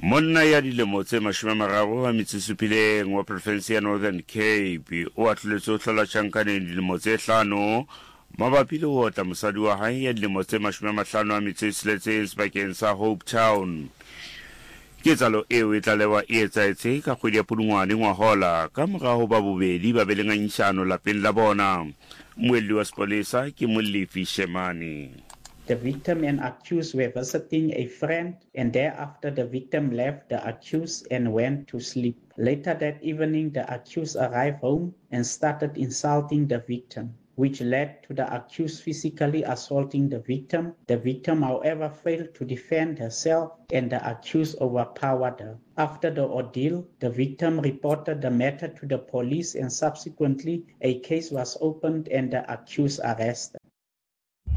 Monna ya dilemo tse 37 wa province ya Northern Cape o atletse o tlhola tjhankaneng dilemo tse 5 mabapi le ho otla mosadi wa hae ya dilemo tse 56 sebakeng sa Hope Town. Ketsalo eo e tla lewa e etsaetse ka kgwedi ya Pudungwane ngwahola ka mora ho ba bobedi ba be le ngangisano lapeng la bona. Moelli wa sepolesa ke Molefi Shemane. The victim and accused were visiting a friend, and thereafter the victim left the accused and went to sleep. Later that evening, the accused arrived home and started insulting the victim, which led to the accused physically assaulting the victim. The victim, however, failed to defend herself, and the accused overpowered her. After the ordeal, the victim reported the matter to the police, and subsequently a case was opened and the accused arrested.